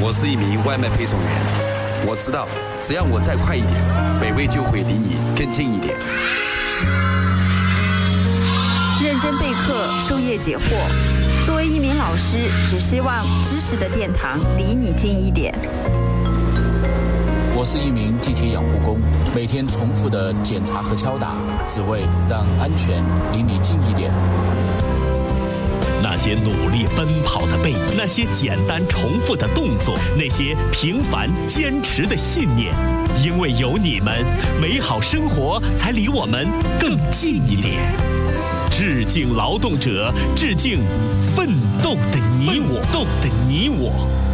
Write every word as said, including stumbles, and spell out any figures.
我是一名外卖配送员，我知道只要我再快一点，美味就会离你更近一点。 认真备课，授业解惑。作为一名老师，只希望知识的殿堂离你近一点。 我是一名机体养护工，每天重复的检查和敲打，只为让安全离你近一点。 那些努力奔跑的背影，那些简单重复的动作，那些平凡坚持的信念，因为有你们，美好生活才离我们更近一点。致敬劳动者，致敬奋斗的你我，奋斗的你我。